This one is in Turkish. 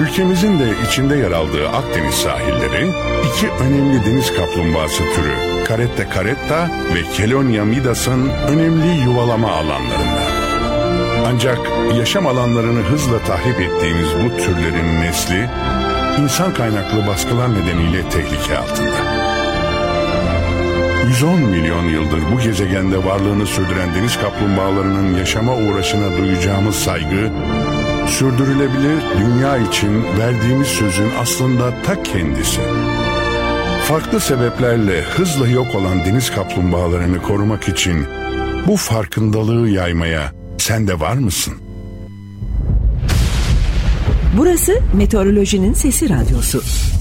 Ülkemizin de içinde yer aldığı Akdeniz sahilleri iki önemli deniz kaplumbağası türü Caretta caretta ve Chelonia midas'ın önemli yuvalama alanlarında. Ancak yaşam alanlarını hızla tahrip ettiğimiz bu türlerin nesli insan kaynaklı baskılar nedeniyle tehlike altında. 110 milyon yıldır bu gezegende varlığını sürdüren deniz kaplumbağalarının yaşama uğraşına duyacağımız saygı, sürdürülebilir dünya için verdiğimiz sözün aslında ta kendisi. Farklı sebeplerle hızla yok olan deniz kaplumbağalarını korumak için bu farkındalığı yaymaya sen de var mısın? Burası Meteorolojinin Sesi Radyosu.